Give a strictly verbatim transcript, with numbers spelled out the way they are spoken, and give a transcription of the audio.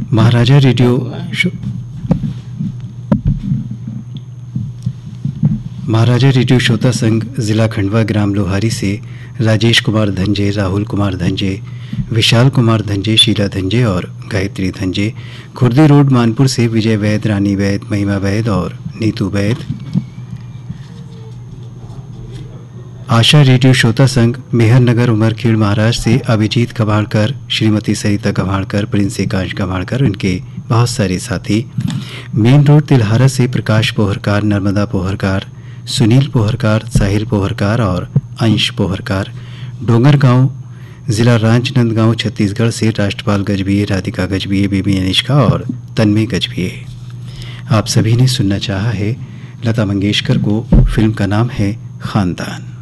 महाराजा रेडियो शो महाराजा रेडियो श्रोता संघ जिला खंडवा ग्राम लोहारी से राजेश कुमार धंजे, राहुल कुमार धंजे, विशाल कुमार धंजे, शीला धंजे और गायत्री धंजे। खुर्दी रोड मानपुर से विजय वैद, रानी वैद, महिमा वैद और नीतू वैद। आशा रेडियो श्रोता संघ मेहर नगर उमरखेड़ महाराष्ट्र से अभिजीत कभाड़कर, श्रीमती सरिता कभाड़कर, प्रिंस एकांश कभाड़कर, उनके बहुत सारे साथी। मेन रोड तिलहारा से प्रकाश पोहरकार, नर्मदा पोहरकार, सुनील पोहरकार, साहिल पोहरकार और अंश पोहरकार। डोंगरगांव जिला राजनांदगांव छत्तीसगढ़ से राष्ट्रपाल गजभिये, राधिका गजभिये, बेबी अनिष्का और तन्मय गजभिये। आप सभी ने सुनना चाहा है लता मंगेशकर को। फिल्म का नाम है खानदान।